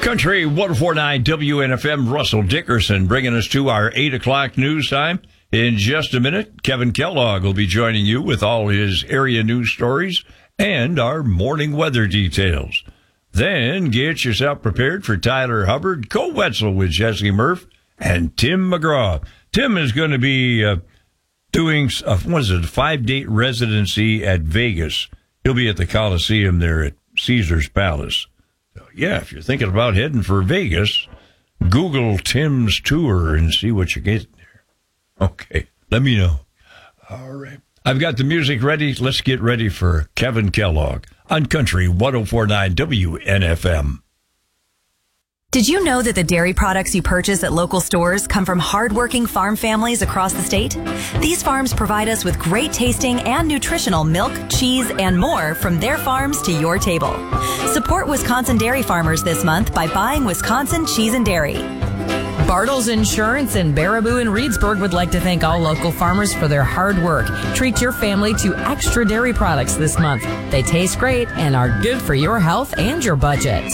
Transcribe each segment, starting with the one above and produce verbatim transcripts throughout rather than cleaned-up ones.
Country one oh four point nine W N F M, Russell Dickerson bringing us to our eight o'clock news time. In just a minute, Kevin Kellogg will be joining you with all his area news stories and our morning weather details. Then get yourself prepared for Tyler Hubbard, Cole Wetzel with Jesse Murph, and Tim McGraw. Tim is going to be uh, doing, uh, what is it, a five-date residency at Vegas. He'll be at the Coliseum there at Caesar's Palace. So, yeah, if you're thinking about heading for Vegas, Google Tim's tour and see what you get there. Okay, let me know. All right. I've got the music ready. Let's get ready for Kevin Kellogg on Country one oh four point nine W N F M. Did you know that the dairy products you purchase at local stores come from hardworking farm families across the state? These farms provide us with great tasting and nutritional milk, cheese, and more from their farms to your table. Support Wisconsin dairy farmers this month by buying Wisconsin Cheese and Dairy. Bartles Insurance in Baraboo and Reedsburg would like to thank all local farmers for their hard work. Treat your family to extra dairy products this month. They taste great and are good for your health and your budget.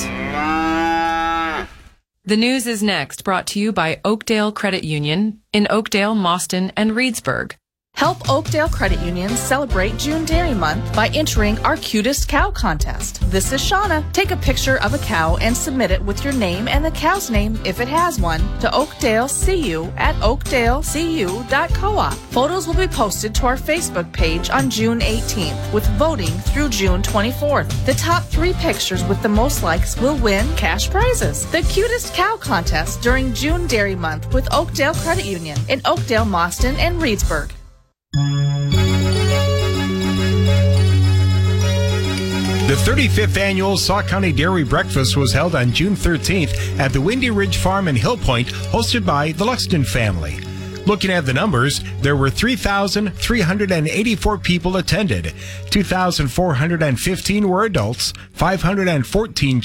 The news is next, brought to you by Oakdale Credit Union in Oakdale, Mauston, and Reedsburg. Help Oakdale Credit Union celebrate June Dairy Month by entering our Cutest Cow Contest. This is Shauna. Take a picture of a cow and submit it with your name and the cow's name, if it has one, to Oakdale C U at oakdale c u dot coop. Photos will be posted to our Facebook page on June eighteenth, with voting through June twenty-fourth. The top three pictures with the most likes will win cash prizes. The Cutest Cow Contest during June Dairy Month with Oakdale Credit Union in Oakdale, Mauston, and Reedsburg. The thirty-fifth annual Sauk County Dairy Breakfast was held on June thirteenth at the Windy Ridge Farm in Hill Point, hosted by the Luxton family. Looking at the numbers, there were three thousand three hundred eighty-four people attended. two thousand four hundred fifteen were adults, five hundred fourteen